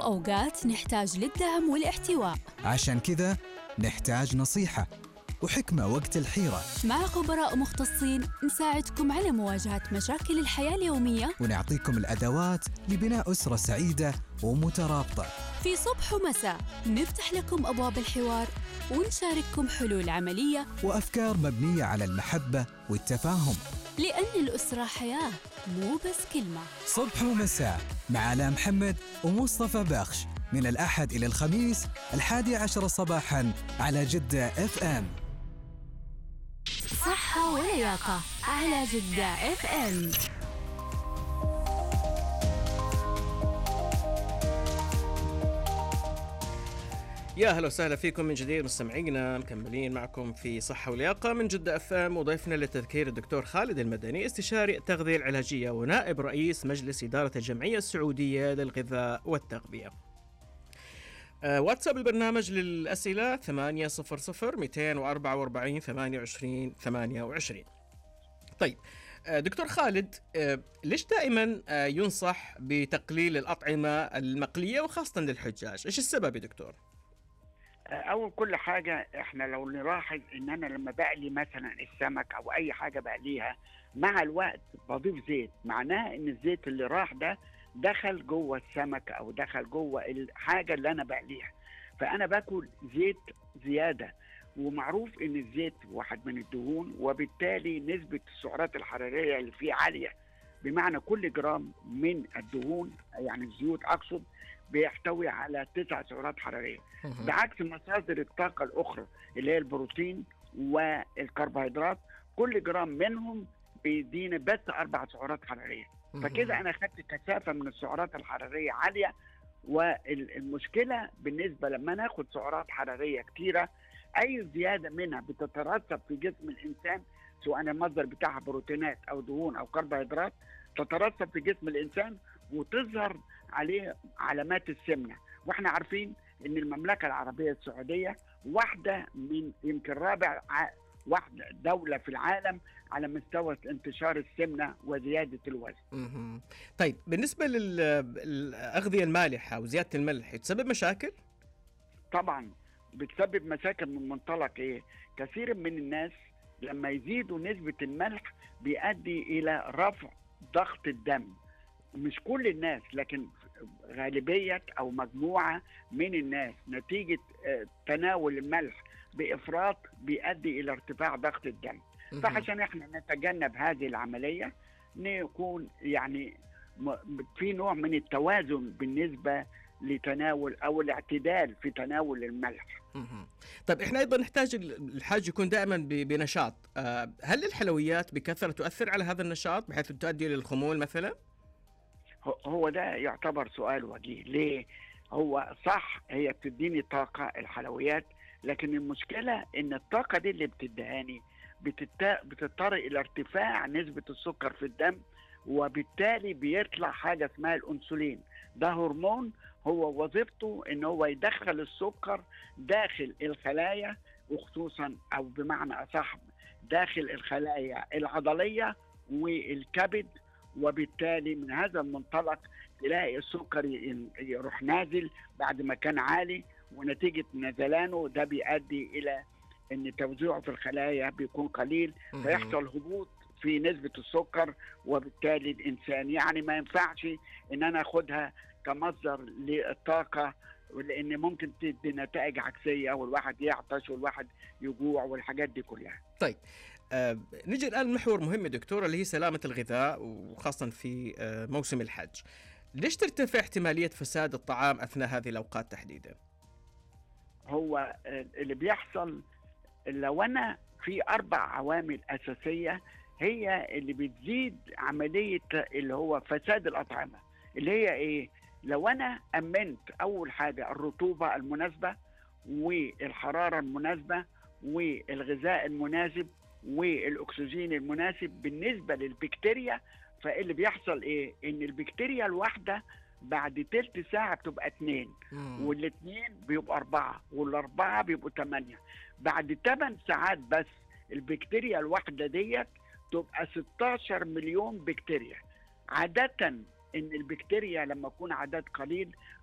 وأوقات نحتاج للدعم والاحتواء. عشان كذا نحتاج نصيحة وحكمة وقت الحيرة، مع خبراء مختصين نساعدكم على مواجهة مشاكل الحياة اليومية، ونعطيكم الأدوات لبناء أسرة سعيدة ومترابطة. في صبح ومساء نفتح لكم أبواب الحوار ونشارككم حلول عملية وأفكار مبنية على المحبة والتفاهم، لأن الأسرة حياة مو بس كلمة. صبح ومساء مع آلاء محمد ومصطفى بخش، من الأحد إلى الخميس 11 صباحاً على جدة FM. صحة ولياقة على جدة FM. يا هلا وسهلا فيكم من جديد مستمعينا، مكملين معكم في صحة ولياقة من جدة FM، وضيفنا للتذكير الدكتور خالد المدني، استشاري التغذية العلاجية ونائب رئيس مجلس إدارة الجمعية السعودية للغذاء والتغذية. واتساب البرنامج للأسئلة 800-244-28-28. طيب دكتور خالد، ليش دائما ينصح بتقليل الأطعمة المقلية وخاصة للحجاج؟ إيش السبب يا دكتور؟ أول كل حاجة إحنا لو نلاحظ إن أنا لما بقلي مثلا السمك أو أي حاجة بقليها مع الوقت بضيف زيت، معناها إن الزيت اللي راح ده دخل جوه السمك أو دخل جوه الحاجة اللي أنا بقليها، فأنا باكل زيت زيادة. ومعروف إن الزيت واحد من الدهون، وبالتالي نسبة السعرات الحرارية اللي فيه عالية، بمعنى كل جرام من الدهون يعني الزيوت أقصد بيحتوي على 9 سعرات حرارية، بعكس مصادر الطاقة الأخرى اللي هي البروتين والكربوهيدرات، كل جرام منهم بيدينا بس 4 سعرات حرارية. فكده أنا خدت كثافة من السعرات الحرارية عالية. والمشكلة بالنسبة لما ناخد سعرات حرارية كتيرة، أي زيادة منها بتترسب في جسم الإنسان، سواء المصدر بتاعها بروتينات أو دهون أو كربوهيدرات، تترسب في جسم الإنسان وتظهر عليه علامات السمنة. واحنا عارفين ان المملكة العربية السعودية واحدة من يمكن واحدة دولة في العالم على مستوى انتشار السمنة وزيادة الوزن. طيب بالنسبة للأغذية المالحة وزيادة الملح تسبب مشاكل؟ طبعا بتسبب مشاكل من منطلق ايه؟ كثير من الناس لما يزيدوا نسبة الملح بيؤدي الى رفع ضغط الدم. مش كل الناس، لكن غالبية أو مجموعة من الناس نتيجة تناول الملح بإفراط بيؤدي إلى ارتفاع ضغط الدم. فعشان احنا نتجنب هذه العملية نكون يعني في نوع من التوازن بالنسبة لتناول أو الاعتدال في تناول الملح. طيب احنا أيضا نحتاج الحاج يكون دائما بنشاط. هل الحلويات بكثرة تؤثر على هذا النشاط بحيث تؤدي للخمول مثلا؟ هو ده يعتبر سؤال وجيه. ليه؟ هو صح هي بتديني طاقة الحلويات، لكن المشكلة ان الطاقة دي اللي بتدهاني بتضطر الى ارتفاع نسبة السكر في الدم، وبالتالي بيطلع حاجة اسمها الانسولين. ده هرمون هو وظيفته ان هو يدخل السكر داخل الخلايا، وخصوصا او بمعنى اصح داخل الخلايا العضلية والكبد، وبالتالي من هذا المنطلق تلاقي السكر يروح نازل بعد ما كان عالي، ونتيجة نزلانه ده بيؤدي إلى أن توزيعه في الخلايا بيكون قليل، فيحصل هبوط في نسبة السكر، وبالتالي الإنسان يعني ما ينفعش أن أنا أخدها كمصدر للطاقة، لأن ممكن تدي نتائج عكسية والواحد يعطش والواحد يجوع والحاجات دي كلها. طيب نجي الآن لمحور مهم يا دكتور، اللي هي سلامة الغذاء وخاصة في موسم الحج. ليش ترتفع احتمالية فساد الطعام أثناء هذه الأوقات تحديدا؟ هو اللي بيحصل لو أنا في 4 عوامل أساسية هي اللي بتزيد عملية اللي هو فساد الأطعمة، اللي هي إيه؟ لو أنا أمنت أول حاجة الرطوبة المناسبة والحرارة المناسبة والغذاء المناسب والأكسجين المناسب بالنسبة للبكتيريا، فاللي بيحصل إيه؟ إن البكتيريا الواحدة بعد تلت ساعة بتبقى 2، والاثنين بيبقوا 4، والأربعة بيبقوا 8. بعد 8 ساعات بس البكتيريا الواحدة ديت تبقى 16 مليون بكتيريا. عادة إن البكتيريا لما يكون عدد قليل